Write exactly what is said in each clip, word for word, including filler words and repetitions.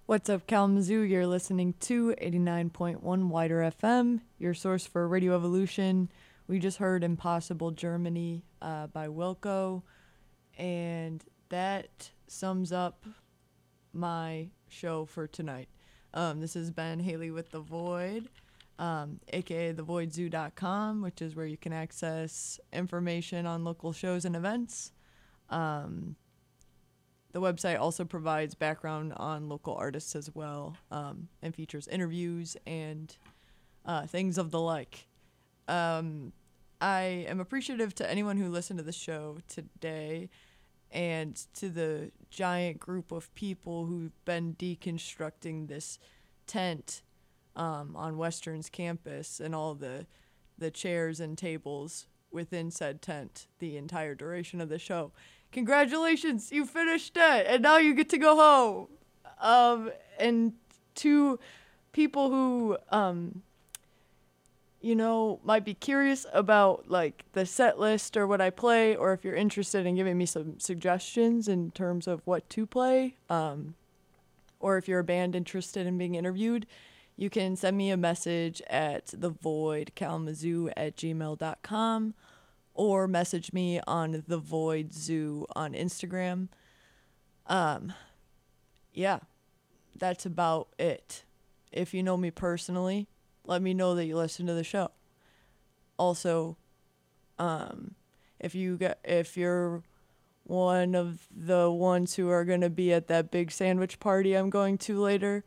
What's up, Kalamazoo? You're listening to eighty-nine point one Wider F M, your source for Radio Evolution. We just heard Impossible Germany uh, by Wilco, and that sums up my show for tonight. Um, this has been Haley with The Void, um, aka the void zoo dot com, which is where you can access information on local shows and events. Um, The website also provides background on local artists as well, um, and features interviews and uh, things of the like. Um, I am appreciative to anyone who listened to the show today and to the giant group of people who've been deconstructing this tent um, on Western's campus and all the the chairs and tables within said tent the entire duration of the show. Congratulations, you finished it, and now you get to go home. Um, and to people who, um, you know, might be curious about, like, the set list or what I play, or if you're interested in giving me some suggestions in terms of what to play, um, or if you're a band interested in being interviewed, you can send me a message at thevoidkalamazoo at gmail dot com. Or message me on The Void Zoo on Instagram. Um, yeah, that's about it. If you know me personally, let me know that you listen to the show. Also, um, if you get, if you're one of the ones who are gonna be at that big sandwich party I'm going to later,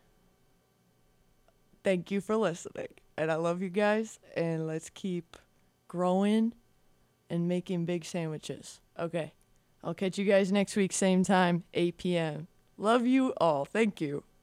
thank you for listening, and I love you guys. And let's keep growing and making big sandwiches. Okay. I'll catch you guys next week, same time, eight p.m. Love you all. Thank you.